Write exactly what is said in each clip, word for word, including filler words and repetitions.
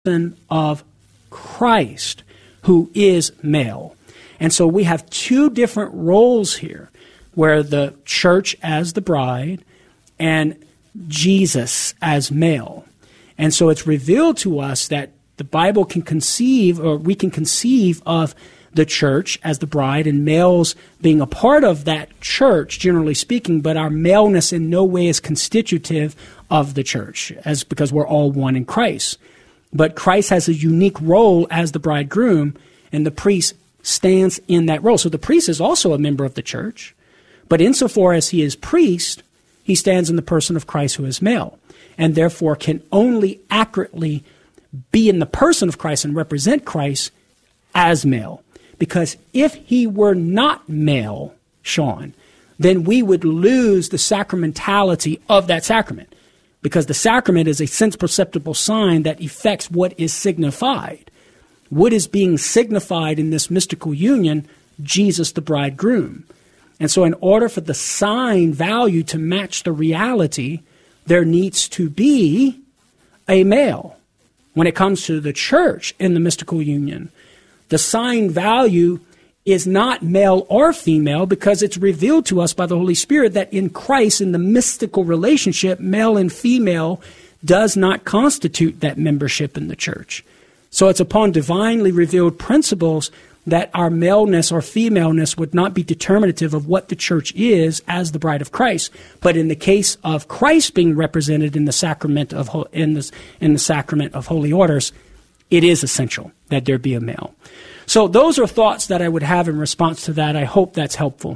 person of Christ, who is male. And so we have two different roles here, where the church as the bride and Jesus as male. And so it's revealed to us that the Bible can conceive, or we can conceive of the church as the bride and males being a part of that church, generally speaking, but our maleness in no way is constitutive of the church, as because we're all one in Christ. But Christ has a unique role as the bridegroom, and the priest stands in that role. So the priest is also a member of the church, but insofar as he is priest, he stands in the person of Christ, who is male, and therefore can only accurately be in the person of Christ and represent Christ as male. Because if he were not male, Sean, then we would lose the sacramentality of that sacrament. Because the sacrament is a sense-perceptible sign that affects what is signified. What is being signified in this mystical union? Jesus, the bridegroom. And so in order for the sign value to match the reality, there needs to be a male. When it comes to the church in the mystical union, the sign value is not male or female, because it's revealed to us by the Holy Spirit that in Christ, in the mystical relationship, male and female does not constitute that membership in the church. So it's upon divinely revealed principles that our maleness or femaleness would not be determinative of what the church is as the bride of Christ. But in the case of Christ being represented in the sacrament of in the, in the sacrament of holy orders, it is essential that there be a male. So those are thoughts that I would have in response to that. I hope that's helpful.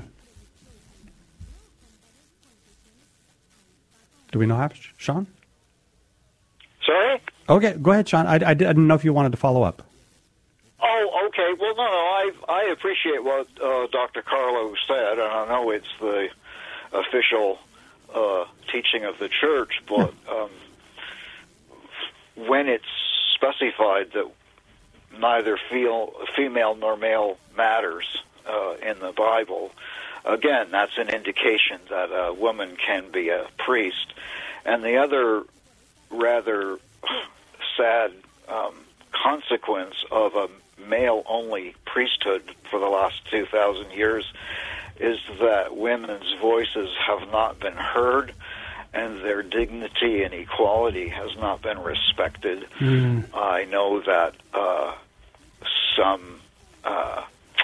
Do we know how, Sean? Sorry? Okay, go ahead, Sean. I, I didn't know if you wanted to follow up. Oh, okay. Well, no, no, I I appreciate what uh, Doctor Carlo said, and I know it's the official uh, teaching of the church, but um, when it's specified that neither feel, female nor male matters uh, in the Bible, again, that's an indication that a woman can be a priest. And the other rather sad um, consequence of a male-only priesthood for the last two thousand years is that women's voices have not been heard, and their dignity and equality has not been respected. Mm. I know that uh, some uh,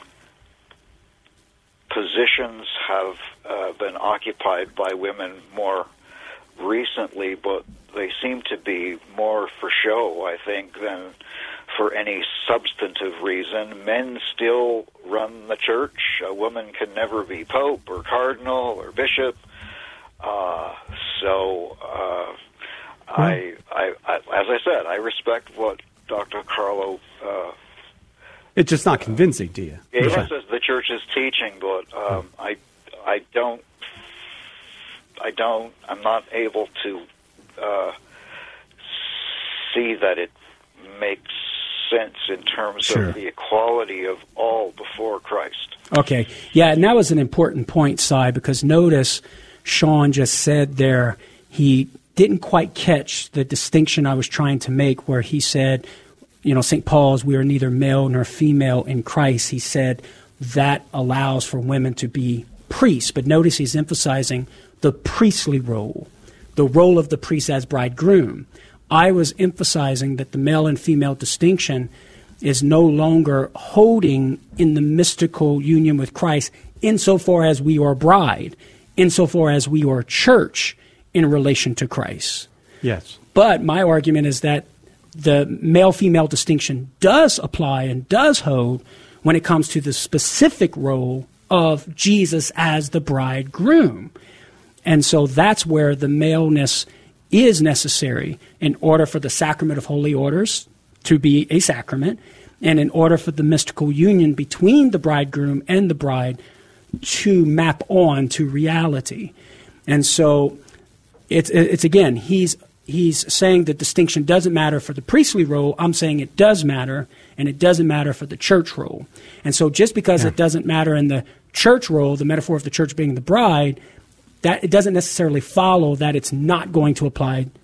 positions have uh, been occupied by women more recently, but they seem to be more for show, I think, than for any substantive reason. Men still run the church. A woman can never be pope or cardinal or bishop. Uh, so, uh, I, I, I, as I said, I respect what Doctor Carlo. Uh, it's just not convincing to you. Yes, as the church is teaching, but um, I, I don't, I don't, I'm not able to uh, see that it makes sense in terms sure. of the equality of all before Christ. Okay, yeah, and that was an important point, Si, because notice Sean just said there he didn't quite catch the distinction I was trying to make, where he said, you know, Saint Paul's, we are neither male nor female in Christ. He said that allows for women to be priests. But notice he's emphasizing the priestly role, the role of the priest as bridegroom. I was emphasizing that the male and female distinction is no longer holding in the mystical union with Christ insofar as we are bride, insofar as we are church in relation to Christ. Yes. But my argument is that the male-female distinction does apply and does hold when it comes to the specific role of Jesus as the bridegroom. And so that's where the maleness is necessary in order for the sacrament of holy orders to be a sacrament, and in order for the mystical union between the bridegroom and the bride to map on to reality. And so it's, it's again, he's he's saying the distinction doesn't matter for the priestly role. I'm saying it does matter, and it doesn't matter for the church role. And so just because yeah. it doesn't matter in the church role, the metaphor of the church being the bride, that it doesn't necessarily follow that it's not going to apply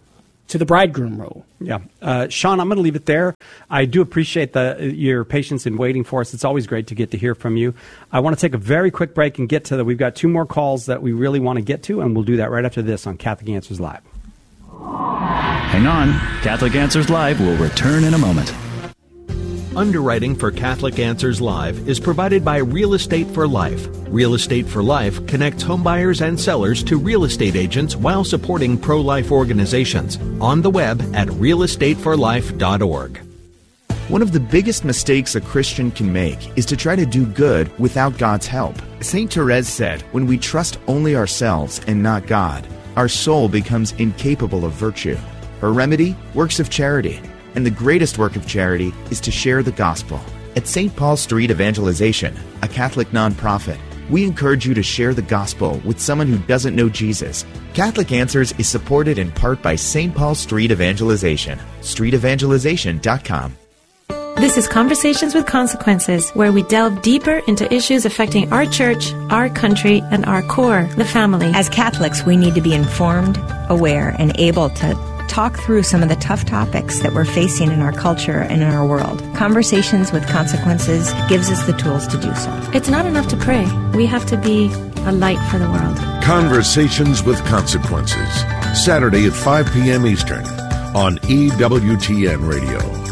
to the bridegroom role. Yeah. Uh, Sean, I'm going to leave it there. I do appreciate the your patience in waiting for us. It's always great to get to hear from you. I want to take a very quick break and get to the, we've got two more calls that we really want to get to, and we'll do that right after this on Catholic Answers Live. Hang on. Catholic Answers Live will return in a moment. Underwriting for Catholic Answers Live is provided by Real Estate for Life. Real Estate for Life connects homebuyers and sellers to real estate agents while supporting pro-life organizations. On the web at real estate for life dot org. One of the biggest mistakes a Christian can make is to try to do good without God's help. Saint Therese said, "When we trust only ourselves and not God, our soul becomes incapable of virtue." Her remedy? Works of charity. And the greatest work of charity is to share the gospel. At Saint Paul Street Evangelization, a Catholic nonprofit, we encourage you to share the gospel with someone who doesn't know Jesus. Catholic Answers is supported in part by Saint Paul Street Evangelization. street evangelization dot com. This is Conversations with Consequences, where we delve deeper into issues affecting our church, our country, and our core, the family. As Catholics, we need to be informed, aware, and able to talk through some of the tough topics that we're facing in our culture and in our world. Conversations with Consequences gives us the tools to do so. It's not enough to pray. We have to be a light for the world. Conversations with Consequences, Saturday at five p.m. Eastern on E W T N Radio.